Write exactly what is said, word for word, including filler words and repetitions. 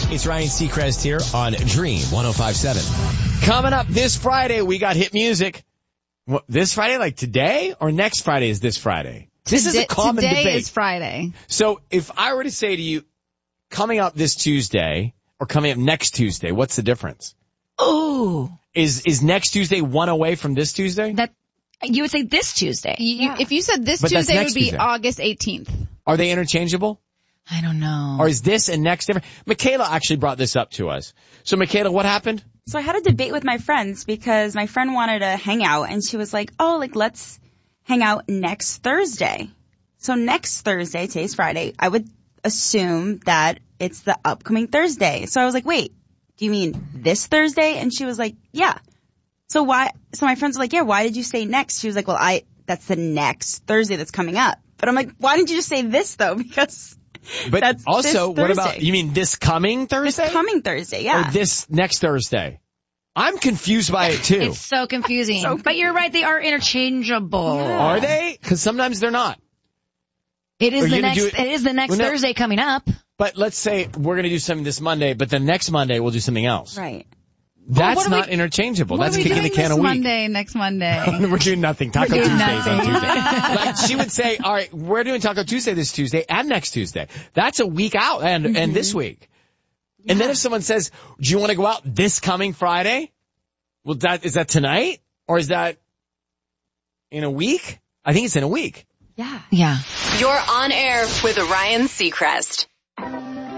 It's Ryan Seacrest here on Dream one oh five point seven. Coming up this Friday, we got hit music. What, this Friday, like today, or next Friday is this Friday? This today, is a common today debate. Today is Friday. So if I were to say to you, coming up this Tuesday or coming up next Tuesday, what's the difference? Oh, is is next Tuesday one away from this Tuesday? That you would say this Tuesday. You, yeah. If you said this But Tuesday, it would be Tuesday. August eighteenth. Are they interchangeable? I don't know. Or is this and next different? Michaela actually brought this up to us. So Michaela, what happened? So I had a debate with my friends because my friend wanted to hang out and she was like, oh, like let's hang out next Thursday. So next Thursday, today's Friday, I would assume that it's the upcoming Thursday. So I was like, wait, do you mean this Thursday? And she was like, yeah. So why, so my friends were like, yeah, why did you say next? She was like, well, I, that's the next Thursday that's coming up. But I'm like, why didn't you just say this though? Because But that's also, this what about, Thursday. you mean this coming Thursday? This coming Thursday, yeah. Or this next Thursday? I'm confused by it too. It's so confusing. So but you're right, they are interchangeable. Yeah. Are they? Because sometimes they're not. It is Are you the gonna next, do it- it is the next Well, no- Thursday coming up. But let's say we're going to do something this Monday, but the next Monday we'll do something else. Right. That's what are not we- interchangeable. What That's are we kicking doing the can this a week. Monday, next Monday? We're doing nothing. Taco doing Tuesdays on nothing. Tuesday. Like she would say, all right, we're doing Taco Tuesday this Tuesday and next Tuesday. That's a week out and, Mm-hmm. and this week. And then if someone says, do you want to go out this coming Friday? Well, that, is that tonight or is that in a week? I think it's in a week. Yeah. Yeah. You're on air with Ryan Seacrest.